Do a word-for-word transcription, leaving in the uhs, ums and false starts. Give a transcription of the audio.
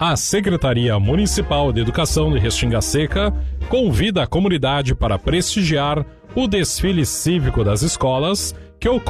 A Secretaria Municipal de Educação de Restinga Seca convida a comunidade para prestigiar o desfile cívico das escolas que ocorre